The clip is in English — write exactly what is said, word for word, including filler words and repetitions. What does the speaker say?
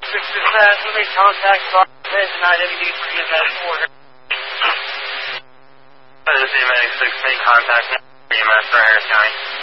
This is, uh, somebody contact Barnes and I W D for you guys for her. This is E M A six, make contact E M S for Harris County.